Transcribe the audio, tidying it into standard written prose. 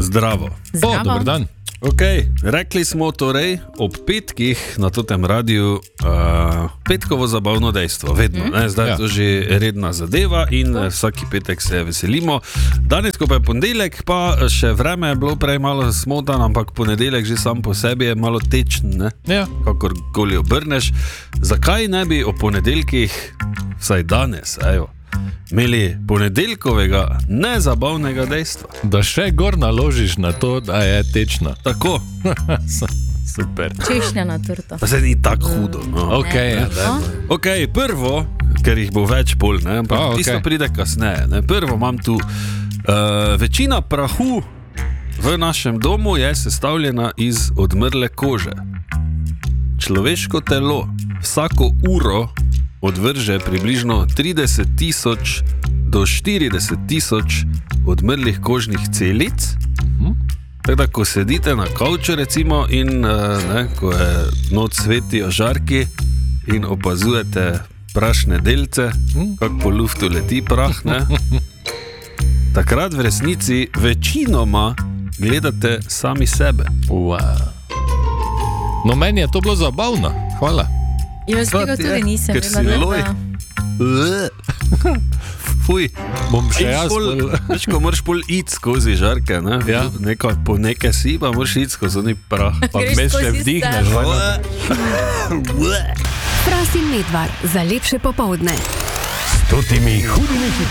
Zdravo. Dober dan. Okay, rekli smo torej ob petkih na tem radiju petkovo zabavno dejstvo, vedno, zdaj je to že redna zadeva in vsaki petek se veselimo. Danes, ko pa je ponedeljek, pa še vreme je bilo prej malo smotan, ampak ponedeljek že sam po sebi je malo tečen, ne? Ja. Kakorkoli obrneš. Zakaj ne bi o ponedeljkih, vsaj danes, imeli ponedeljkovega nezabavnega dejstva? Da še gor naložiš na to, da je tečno. Tako. Super. Češnjana torta. Pa se ni tako hudo. No. Ok, prvo, ker jih bo več pol, ne? Ampak tisto pride kasneje. Ne? Prvo imam tu. Večina prahu v našem domu je sestavljena iz odmrle kože. Človeško telo vsako uro odvrže približno 30.000 do 40.000 odmrlih kožnih celic. Tako da, ko sedite na kavču recimo in ko je noč svetijo žarki in opazujete prašne delce, kako po luftu leti prah, ne? Takrat v resnici večinoma gledate sami sebe. No, meni je to bilo zabavno. Hvala. Jaz tega tudi nisem. Ker si loj. Fuj. Bom še jaz. Veš, ko moraš pol iti skozi žarke, ne? Ja. Po nekaj si, pa moraš iti skozi oni prah. Pa vmes še vdihneš. Fras in Medvard za lepše popoldne. S totimi hudimi